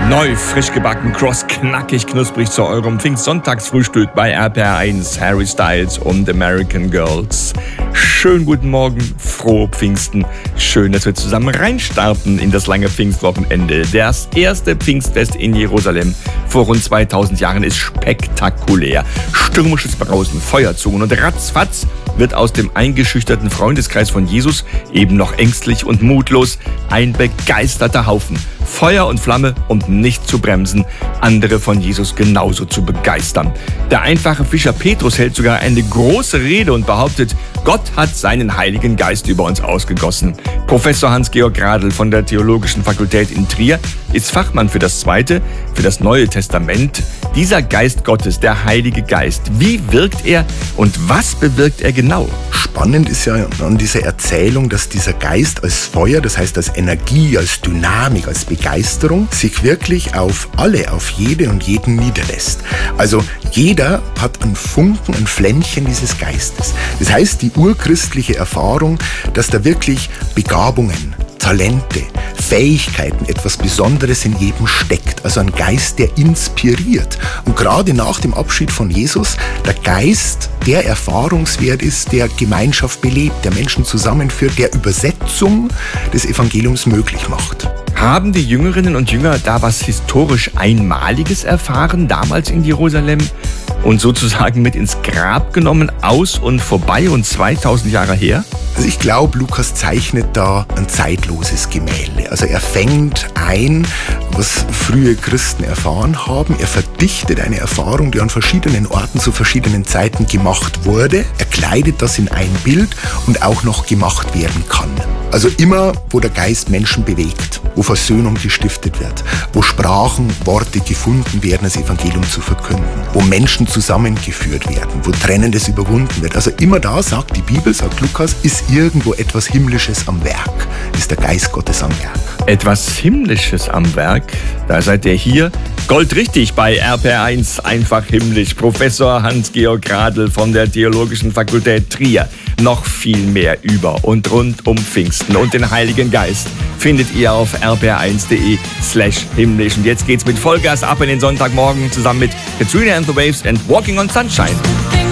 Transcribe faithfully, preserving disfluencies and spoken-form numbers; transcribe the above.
Neu, frisch gebacken, cross, knackig, knusprig zu eurem Pfingstsonntagsfrühstück bei R P R eins, Harry Styles und American Girls. Schönen guten Morgen, frohe Pfingsten. Schön, dass wir zusammen reinstarten in das lange Pfingstwochenende. Das erste Pfingstfest in Jerusalem vor rund zweitausend Jahren ist spektakulär. Stürmisches Brausen, Feuerzungen und ratzfatz wird aus dem eingeschüchterten Freundeskreis von Jesus, eben noch ängstlich und mutlos, ein begeisterter Haufen. Feuer und Flamme, um nicht zu bremsen, andere von Jesus genauso zu begeistern. Der einfache Fischer Petrus hält sogar eine große Rede und behauptet, Gott hat seinen Heiligen Geist über uns ausgegossen. Professor Hans-Georg Gradl von der Theologischen Fakultät in Trier ist Fachmann für das Zweite, für das Neue Testament. Dieser Geist Gottes, der Heilige Geist, wie wirkt er und was bewirkt er genau? Spannend ist ja an dieser Erzählung, dass dieser Geist als Feuer, das heißt als Energie, als Dynamik, als Begeisterung, sich wirklich auf alle, auf jede und jeden niederlässt. Also jeder hat einen Funken, ein Flämmchen dieses Geistes. Das heißt, die urchristliche Erfahrung, dass da wirklich Begabungen, Talente, Fähigkeiten, etwas Besonderes in jedem steckt. Also ein Geist, der inspiriert. Und gerade nach dem Abschied von Jesus, der Geist, der Erfahrungswert ist, der Gemeinschaft belebt, der Menschen zusammenführt, der Übersetzung des Evangeliums möglich macht. Haben die Jüngerinnen und Jünger da was historisch Einmaliges erfahren, damals in Jerusalem? Und sozusagen mit ins Grab genommen, aus und vorbei und zweitausend Jahre her? Also ich glaube, Lukas zeichnet da ein zeitloses Gemälde. Also er fängt ein, was frühe Christen erfahren haben. Er verdichtet eine Erfahrung, die an verschiedenen Orten zu verschiedenen Zeiten gemacht wurde. Er kleidet das in ein Bild und auch noch gemacht werden kann. Also immer, wo der Geist Menschen bewegt, wo Versöhnung gestiftet wird, wo Sprachen, Worte gefunden werden, das Evangelium zu verkünden, wo Menschen zusammengeführt werden, wo Trennendes überwunden wird. Also immer da, sagt die Bibel, sagt Lukas, ist irgendwo etwas Himmlisches am Werk, ist der Geist Gottes am Werk. Etwas Himmlisches am Werk, da seid ihr hier. Goldrichtig bei R P R eins, einfach himmlisch. Professor Hans-Georg Gradl von der Theologischen Fakultät Trier. Noch viel mehr über und rund um Pfingsten und den Heiligen Geist findet ihr auf r p r eins punkt d e slash himmlisch. Und jetzt geht's mit Vollgas ab in den Sonntagmorgen zusammen mit Katrina and the Waves and Walking on Sunshine.